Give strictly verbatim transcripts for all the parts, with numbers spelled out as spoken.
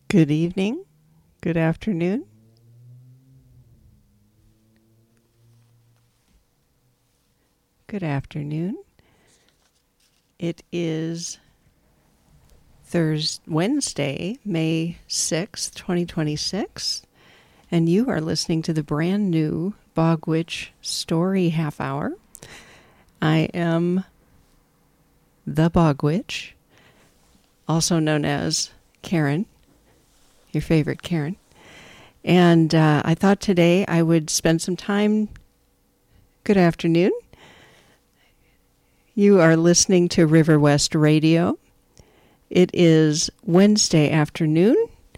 Good evening, good afternoon. Good afternoon. It is Thursday, Wednesday, May sixth, twenty twenty-six, and you are listening to the brand new Bog Witch Story Half Hour. I am the Bog Witch, also known as Karen, your favorite Karen. And uh, I thought today I would spend some time. Good afternoon. You are listening to River West Radio. It is Wednesday afternoon,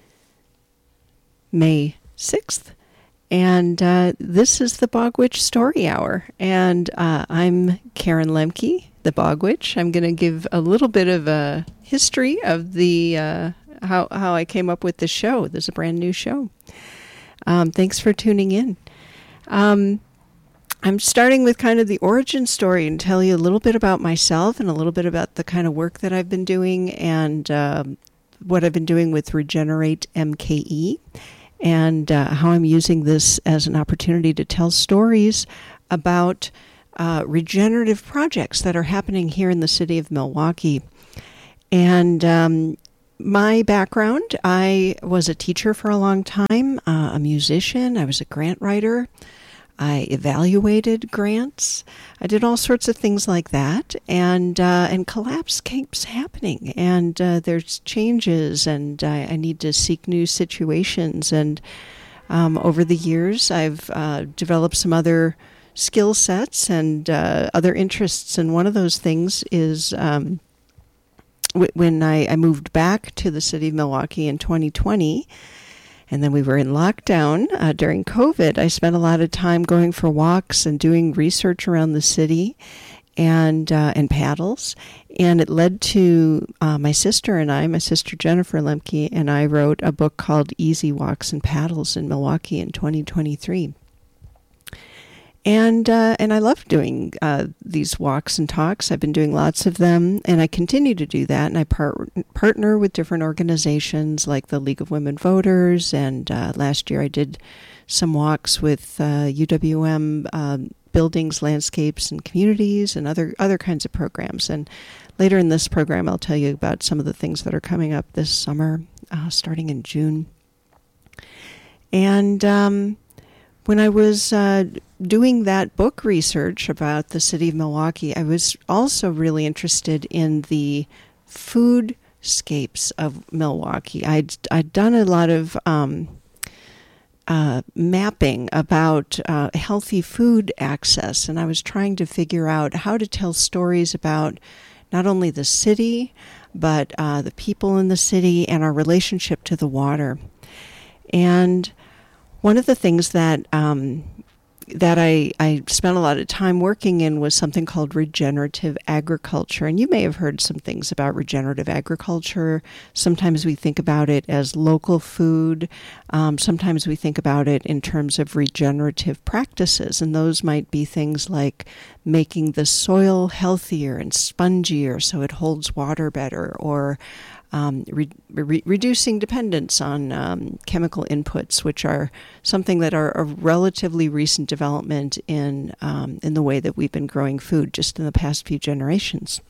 May sixth, and uh, this is the Bog Witch Story Hour. And uh, I'm Karen Lemke, the Bog Witch. I'm going to give a little bit of a history of the uh, how how I came up with the show. This is a brand new show. Um, thanks for tuning in. Um, I'm starting with kind of the origin story and tell you a little bit about myself and a little bit about the kind of work that I've been doing and uh, what I've been doing with Regenerate M K E and uh, how I'm using this as an opportunity to tell stories about uh, regenerative projects that are happening here in the city of Milwaukee. And um, my background, I was a teacher for a long time, uh, a musician, I was a grant writer. I evaluated grants. I did all sorts of things like that, and uh, and collapse keeps happening, and uh, there's changes, and I, I need to seek new situations. And um, over the years, I've uh, developed some other skill sets and uh, other interests, and one of those things is um, w- when I, I moved back to the city of Milwaukee in twenty twenty. And then we were in lockdown uh, during COVID. I spent a lot of time going for walks and doing research around the city and uh, and paddles. And it led to uh, my sister and I, my sister Jennifer Lemke, and I wrote a book called Easy Walks and Paddles in Milwaukee in twenty twenty-three. And uh, and I love doing uh, these walks and talks. I've been doing lots of them, and I continue to do that. And I par- partner with different organizations like the League of Women Voters. And uh, last year I did some walks with uh, U W M uh, Buildings, Landscapes, and Communities, and other other kinds of programs. And later in this program, I'll tell you about some of the things that are coming up this summer, uh, starting in June. And um, when I was uh, doing that book research about the city of Milwaukee, I was also really interested in the foodscapes of Milwaukee. I'd, I'd done a lot of um, uh, mapping about uh, healthy food access, and I was trying to figure out how to tell stories about not only the city, but uh, the people in the city and our relationship to the water. And one of the things that um, that I, I spent a lot of time working in was something called regenerative agriculture. And you may have heard some things about regenerative agriculture. Sometimes we think about it as local food. Um, sometimes we think about it in terms of regenerative practices. And those might be things like making the soil healthier and spongier so it holds water better, or Um, re- re- reducing dependence on um, chemical inputs, which are something that are a relatively recent development in um, in the way that we've been growing food just in the past few generations.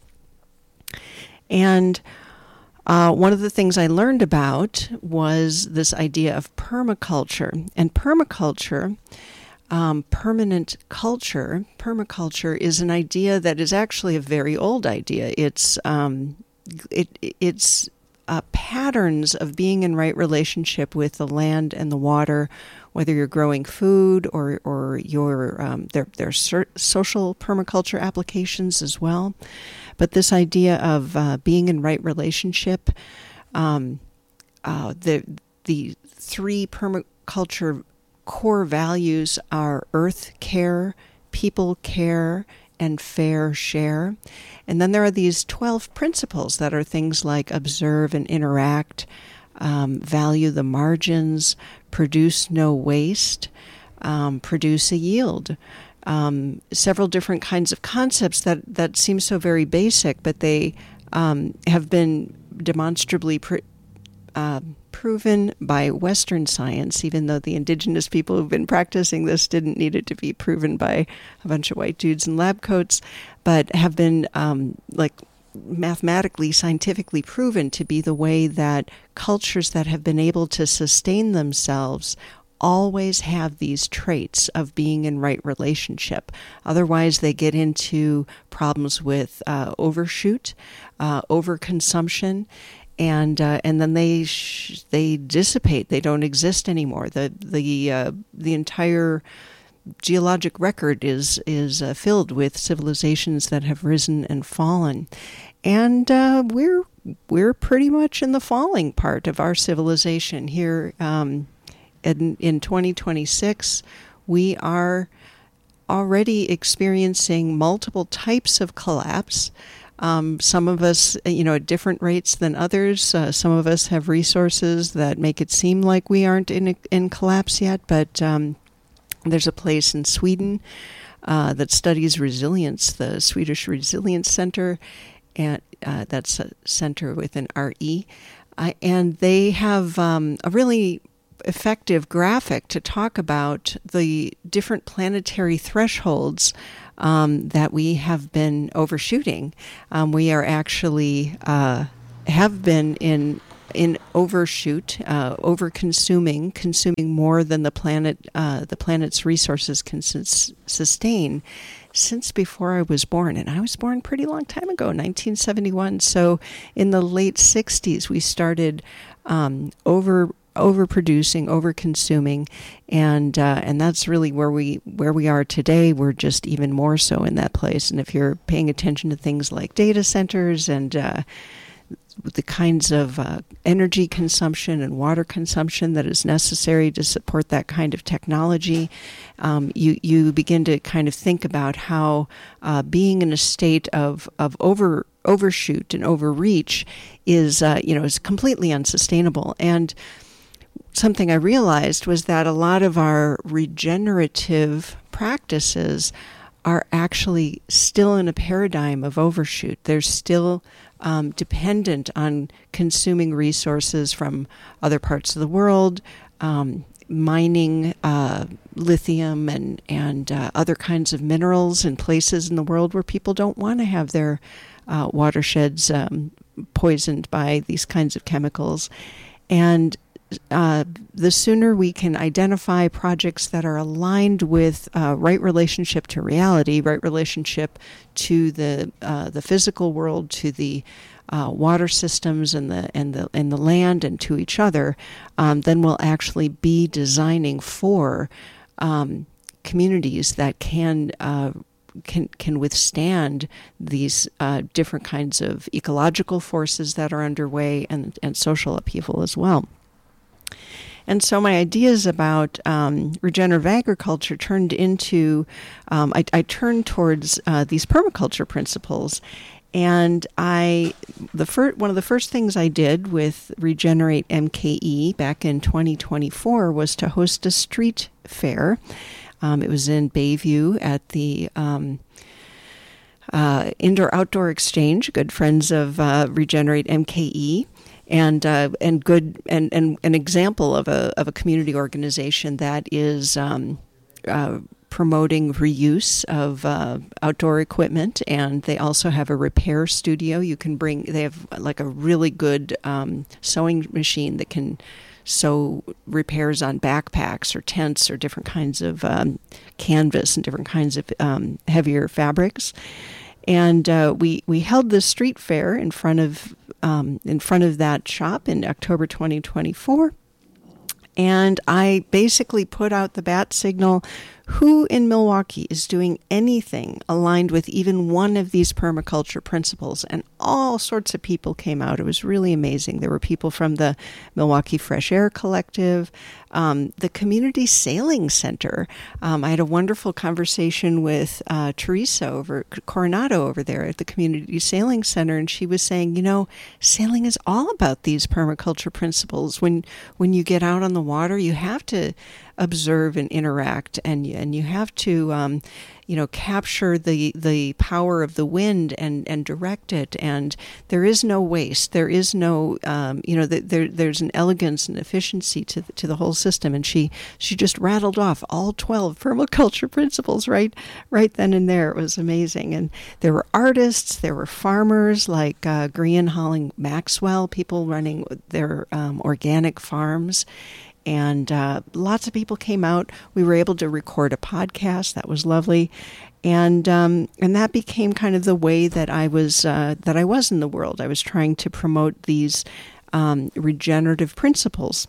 And uh, one of the things I learned about was this idea of permaculture. And permaculture, um, permanent culture, permaculture is an idea that is actually a very old idea. It's um, It, it's uh, patterns of being in right relationship with the land and the water, whether you're growing food or or your um, there there's social permaculture applications as well. But this idea of uh, being in right relationship, um, uh, the the three permaculture core values are earth care, people care, and fair share. And then there are these twelve principles that are things like observe and interact, um, value the margins, produce no waste, um, produce a yield. Um, several different kinds of concepts that, that seem so very basic, but they um, have been demonstrably pr- uh, proven by Western science, even though the indigenous people who've been practicing this didn't need it to be proven by a bunch of white dudes in lab coats, but have been um, like mathematically, scientifically proven to be the way that cultures that have been able to sustain themselves always have these traits of being in right relationship. Otherwise, they get into problems with uh, overshoot, uh, overconsumption, and uh, and then they sh- they dissipate. They don't exist anymore. The the uh, the entire geologic record is is uh, filled with civilizations that have risen and fallen, and uh, we're we're pretty much in the falling part of our civilization here. Um, in, in twenty twenty-six, we are already experiencing multiple types of collapse. Um, some of us, you know, at different rates than others. Uh, some of us have resources that make it seem like we aren't in in collapse yet, but um, there's a place in Sweden uh, that studies resilience, the Swedish Resilience Center, and uh, that's a center with an R E, uh, and they have um, a really effective graphic to talk about the different planetary thresholds um, that we have been overshooting. Um, we are actually uh, have been in in overshoot, uh, over consuming, consuming more than the planet, uh, the planet's resources can sus- sustain since before I was born. And I was born pretty long time ago, nineteen seventy-one. So in the late sixties, we started um, over overproducing, overconsuming, and uh, and that's really where we where we are today. We're just even more so in that place. And if you're paying attention to things like data centers and uh, the kinds of uh, energy consumption and water consumption that is necessary to support that kind of technology, um, you you begin to kind of think about how uh, being in a state of of over overshoot and overreach is uh, you know is completely unsustainable. And something I realized was that a lot of our regenerative practices are actually still in a paradigm of overshoot. They're still um, dependent on consuming resources from other parts of the world, um, mining uh, lithium and, and uh, other kinds of minerals in places in the world where people don't want to have their uh, watersheds um, poisoned by these kinds of chemicals. And Uh, the sooner we can identify projects that are aligned with uh, right relationship to reality, right relationship to the uh, the physical world, to the uh, water systems and the and the and the land, and to each other, um, then we'll actually be designing for um, communities that can. Uh, Can, can withstand these uh, different kinds of ecological forces that are underway, and, and social upheaval as well. And so my ideas about um, regenerative agriculture turned into, um, I, I turned towards uh, these permaculture principles. And I, the fir- one of the first things I did with Regenerate M K E back in twenty twenty-four was to host a street fair. Um, it was in Bayview at the um, uh, Indoor-Outdoor Exchange, good friends of uh, Regenerate M K E. And uh, and good and, and an example of a of a community organization that is um, uh, promoting reuse of uh, outdoor equipment, and they also have a repair studio. You can bring. They have like a really good um, sewing machine that can sew repairs on backpacks or tents or different kinds of um, canvas and different kinds of um, heavier fabrics. And uh, we we held this street fair in front of um, in front of that shop in October twenty twenty-four, and I basically put out the bat signal: who in Milwaukee is doing anything aligned with even one of these permaculture principles? And all sorts of people came out. It was really amazing. There were people from the Milwaukee Fresh Air Collective, um, the Community Sailing Center. Um, I had a wonderful conversation with uh, Teresa over Coronado over there at the Community Sailing Center, and she was saying, you know, sailing is all about these permaculture principles. When when you get out on the water, you have to observe and interact, and and you have to, um, you know, capture the the power of the wind and and direct it. And there is no waste. There is no, um, you know, the, there there's an elegance and efficiency to the, to the whole system. And she she just rattled off all twelve permaculture principles right right then and there. It was amazing. And there were artists, there were farmers like uh, Grian Holling Maxwell, people running their um, organic farms. And uh, lots of people came out. We were able to record a podcast. That was lovely, and um, and that became kind of the way that I was uh, that I was in the world. I was trying to promote these um, regenerative principles.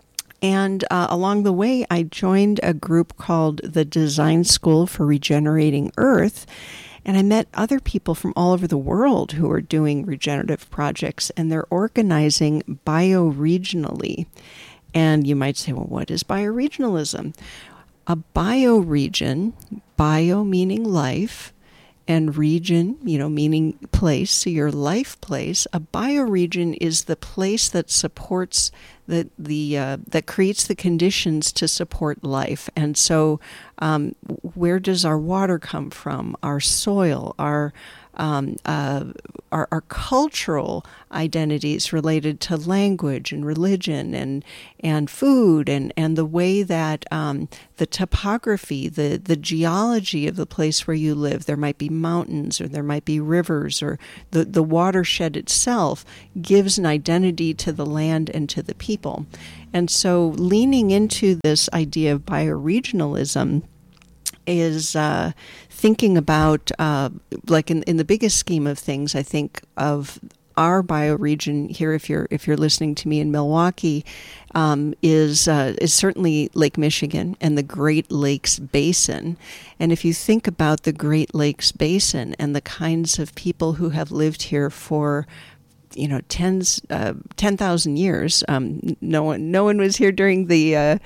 And uh, along the way, I joined a group called the Design School for Regenerating Earth. And I met other people from all over the world who are doing regenerative projects, and they're organizing bioregionally. And you might say, well, what is bioregionalism? A bioregion, bio meaning life, and region, you know, meaning place, so your life place. A bioregion is the place that supports the the uh, that creates the conditions to support life. And so, um, where does our water come from? Our soil, our Um, uh, our, our cultural identities related to language and religion and and food and, and the way that um, the topography, the, the geology of the place where you live, there might be mountains or there might be rivers, or the, the watershed itself gives an identity to the land and to the people. And so leaning into this idea of bioregionalism is uh, thinking about, uh, like in, in the biggest scheme of things, I think of our bioregion here, if you're if you're listening to me in Milwaukee, um, is uh, is certainly Lake Michigan and the Great Lakes Basin. And if you think about the Great Lakes Basin and the kinds of people who have lived here for you know, tens, uh, ten thousand years, um, no one no one was here during the uh,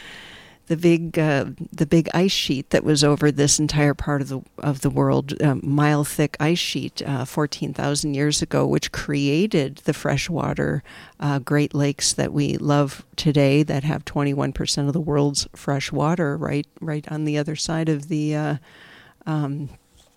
the big uh, the big ice sheet that was over this entire part of the of the world, um, mile thick ice sheet, uh, fourteen thousand years ago, which created the freshwater uh, Great Lakes that we love today, that have twenty-one percent of the world's fresh water right right on the other side of the uh, um,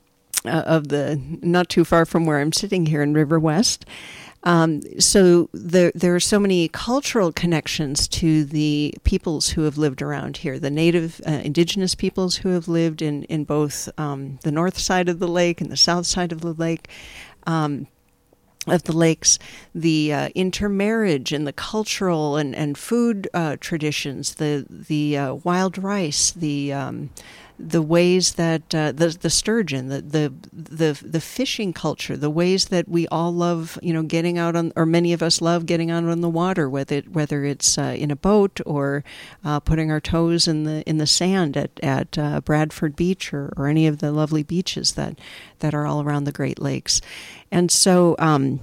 uh, of the not too far from where I'm sitting here in River West. Um, so there, there are so many cultural connections to the peoples who have lived around here, the native uh, indigenous peoples who have lived in, in both um, the north side of the lake and the south side of the lake, um, of the lakes, the uh, intermarriage and the cultural and, and food uh, traditions, the the uh, wild rice, the um, the ways that uh, the the sturgeon, the, the the the fishing culture, the ways that we all love, you know, getting out on, or many of us love getting out on the water, whether it, whether it's uh, in a boat or uh, putting our toes in the in the sand at at uh, Bradford Beach or, or any of the lovely beaches that that are all around the Great Lakes. And so, um,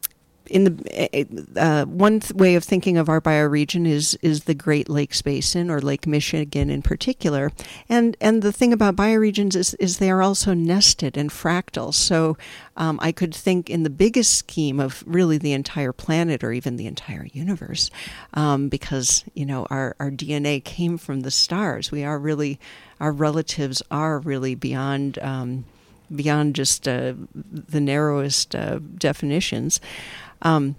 in the uh, one th- way of thinking of our bioregion is is the Great Lakes Basin, or Lake Michigan in particular. And and the thing about bioregions is is they are also nested and fractal. So um, I could think in the biggest scheme of really the entire planet, or even the entire universe, um, because you know our our D N A came from the stars. We are really, our relatives are really beyond. Um, beyond just uh, the narrowest uh, definitions. Um,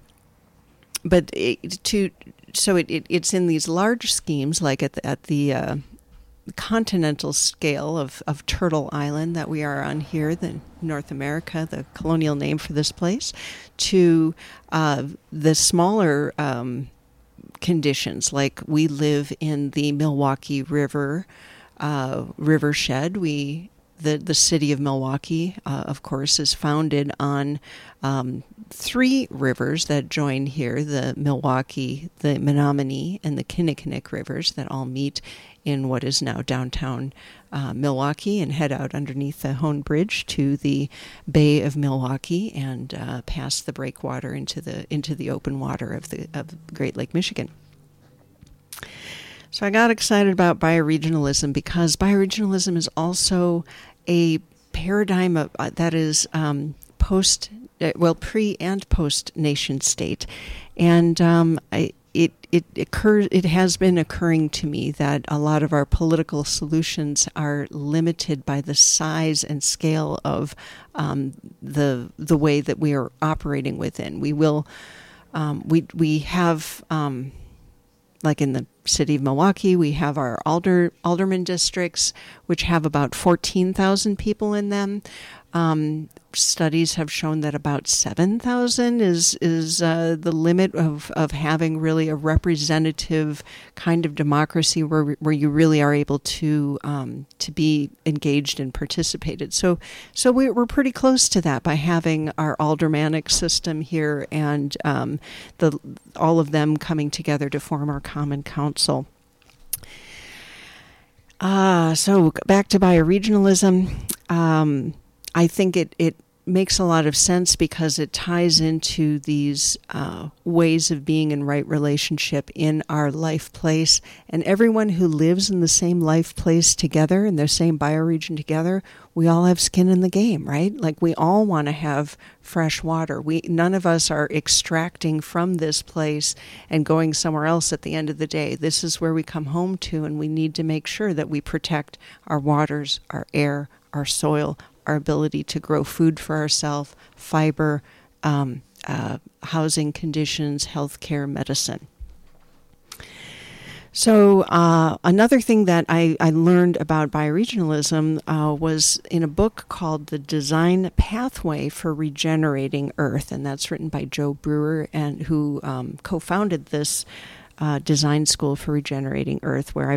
but it, to so it, it, it's in these large schemes, like at the, at the uh, continental scale of, of Turtle Island that we are on here, the North America, the colonial name for this place, to uh, the smaller um, conditions, like we live in the Milwaukee River uh, rivershed. We The, the city of Milwaukee, uh, of course, is founded on um, three rivers that join here, the Milwaukee, the Menominee, and the Kinnickinnick rivers that all meet in what is now downtown uh, Milwaukee and head out underneath the Hone Bridge to the Bay of Milwaukee and uh, pass the breakwater into the into the open water of the of Great Lake Michigan. So I got excited about bioregionalism because bioregionalism is also a paradigm of, uh, that is um, post, uh, well, pre and post nation state. And um, I, it it occurs. It has been occurring to me that a lot of our political solutions are limited by the size and scale of um, the the way that we are operating within. We will um, we we have um, like in the city of Milwaukee, we have our alder alderman districts, which have about fourteen thousand people in them. Um, studies have shown that about seven thousand is is uh, the limit of, of having really a representative kind of democracy where where you really are able to um, to be engaged and participated. So so we, we're pretty close to that by having our aldermanic system here and um, the all of them coming together to form our common council. Uh, so back to bioregionalism. Um, I think it, it makes a lot of sense because it ties into these uh, ways of being in right relationship in our life place. And everyone who lives in the same life place together, in their same bioregion together, we all have skin in the game, right? Like we all want to have fresh water. We none of us are extracting from this place and going somewhere else at the end of the day. This is where we come home to, and we need to make sure that we protect our waters, our air, our soil, our ability to grow food for ourselves, fiber, um, uh, housing conditions, healthcare, medicine. So uh, another thing that I, I learned about bioregionalism uh, was in a book called The Design Pathway for Regenerating Earth, and that's written by Joe Brewer, and who um, co-founded this uh, design school for regenerating Earth, where I